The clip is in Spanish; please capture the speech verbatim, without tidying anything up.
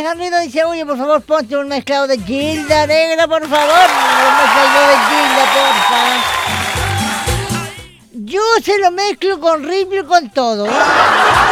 Alejandrito dice, oye, por favor, ponte un mezclado de Gilda Negra, por favor. Un mezclado de Gilda, porfa. Yo se lo mezclo con Ripio y con todo, ¿eh?